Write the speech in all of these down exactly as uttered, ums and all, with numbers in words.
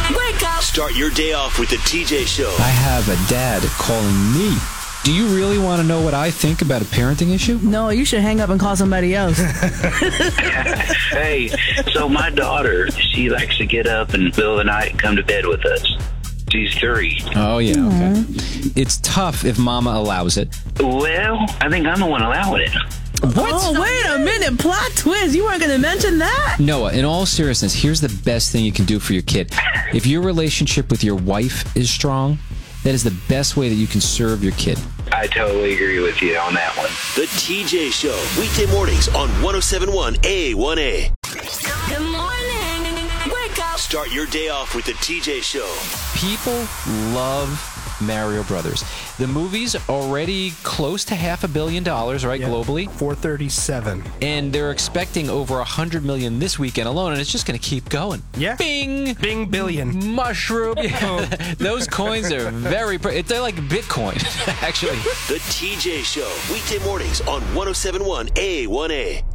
Wake up. Start your day off with the T J Show. I have a dad calling me. Do you really want to know what I think about a parenting issue? No, you should hang up and call somebody else. Hey, so my daughter, she likes to get up in the middle of the night and come to bed with us. She's three. Oh, yeah, okay. It's tough if mama allows it. Well, I think I'm the one allowing it. What? Oh, wait a minute. Plot twist. You weren't going to mention that? Noah, in all seriousness, here's the best thing you can do for your kid. If your relationship with your wife is strong, that is the best way that you can serve your kid. I totally agree with you on that one. The T J Show, weekday mornings on one oh seven point one A one A. Good morning. Wake up. Start your day off with the T J Show. People love Mario Brothers. The movie's already close to half a billion dollars, right, Yeah. globally? four thirty-seven. And they're expecting over one hundred million this weekend alone, and it's just going to keep going. Yeah. Bing! Bing billion. Mushroom. Yeah. Those coins are very... Pre- they're like Bitcoin, actually. The T J Show, weekday mornings on one oh seven point one A one A.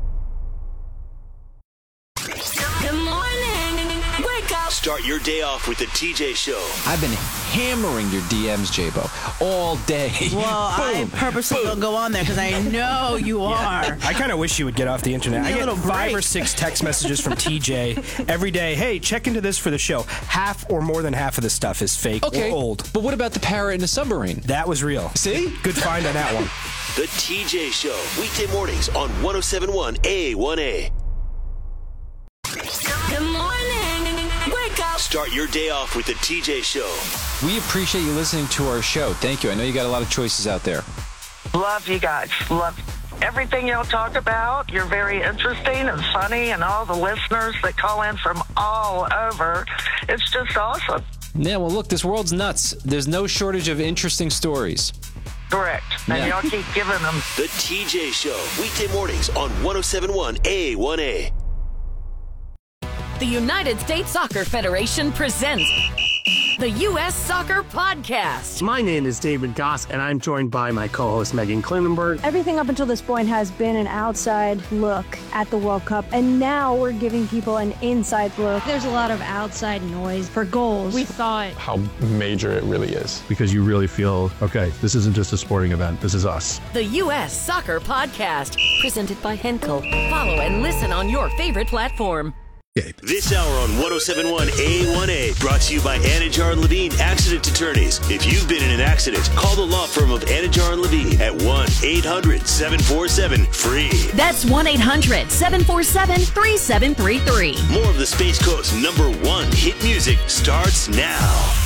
Good morning. Wake up. Start your day off with the T J Show. I've been hammering your D Ms, J-Bo, all day. Well, I purposely don't go on there because I know you are. I kind of wish you would get off the internet. Give me I a get little five break. or six text messages from T J every day. Hey, check into this for the show. Half or more than half of this stuff is fake Okay, or old. but what about the parrot in the submarine? That was real. See? Good find on that one. The T J Show, weekday mornings on one oh seven point one A one A. Good morning. Wake up. Start your day off with the T J Show. We appreciate you listening to our show. Thank you. I know you got a lot of choices out there. Love you guys. Love everything y'all talk about. You're very interesting and funny, and all the listeners that call in from all over. It's just awesome. Yeah, well, look, this world's nuts. There's no shortage of interesting stories. Correct. And Yeah. y'all keep giving them. The T J Show, weekday mornings on one oh seven point one A one A. The United States Soccer Federation presents the U S Soccer Podcast. My name is David Goss, and I'm joined by my co-host Megan Klinenberg. Everything up until this point has been an outside look at the World Cup, and now we're giving people an inside look. There's a lot of outside noise for goals. We thought how major it really is. Because you really feel, okay, this isn't just a sporting event, this is us. The U S Soccer Podcast, presented by Henkel. Follow and listen on your favorite platform. This hour on one oh seven point one A one A brought to you by Anajar and Levine Accident Attorneys. If you've been in an accident, call the law firm of Anajar and Levine at one eight hundred seven four seven free. That's one eight hundred seven four seven three seven three three. More of the Space Coast's number one hit music starts now.